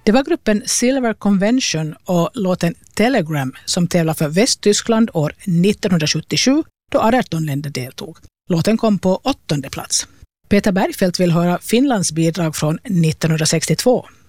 Det var gruppen Silver Convention och låten Telegram som tävlade för Västtyskland år 1977 då 18 länder deltog. Låten kom på 8:e plats. Peter Bergfeldt vill höra Finlands bidrag från 1962.